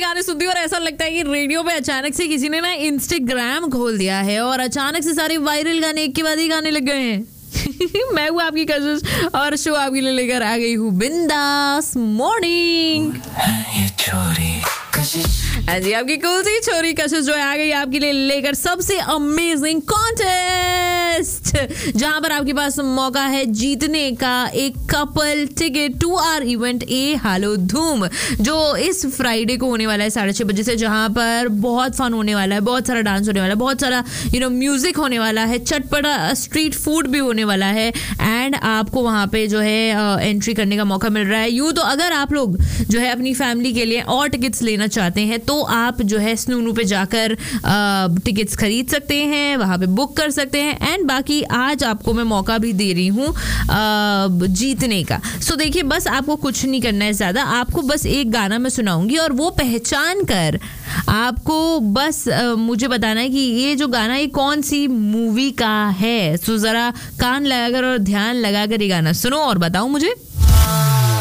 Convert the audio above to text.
गाने सुनती हूँ और ऐसा लगता है कि रेडियो पे अचानक से किसी ने ना इंस्टाग्राम खोल दिया है और अचानक से सारे वायरल गाने एक के बाद एक गाने लग गए हैं। मैं हूँ आपकी कशिश और शो आपके लिए लेकर आ गई हूँ बिंदास मॉर्निंग। जी आपकी कूल सी छोरी कशिश जो है आ गई आपके लिए लेकर सबसे अमेजिंग कॉन्टेस्ट, जहां पर आपके पास मौका है जीतने का एक couple ticket to our event A हालो धूम, जो इस फ्राइडे को होने वाला है 6:30 बजे से, जहां पर बहुत फन होने वाला है, बहुत सारा डांस होने वाला है, बहुत सारा म्यूजिक होने वाला है, चटपटा स्ट्रीट फूड भी होने वाला है एंड आपको वहां पे जो है एंट्री करने का मौका मिल रहा है। यूँ तो अगर आप लोग जो है अपनी फैमिली के लिए और टिकट्स लेना चाहते हैं तो आप जो है स्नूनू पे जाकर टिकट्स खरीद सकते हैं, वहां पे बुक कर सकते हैं एंड बाकी आज आपको मैं मौका भी दे रही हूँ जीतने का। सो देखिए, बस आपको कुछ नहीं करना है ज़्यादा, आपको बस एक गाना मैं सुनाऊंगी और वो पहचान कर आपको बस मुझे बताना है कि ये जो गाना ये कौन सी मूवी का है। सो ज़रा कान लगाकर और ध्यान लगाकर ये गाना सुनो और बताओ मुझे।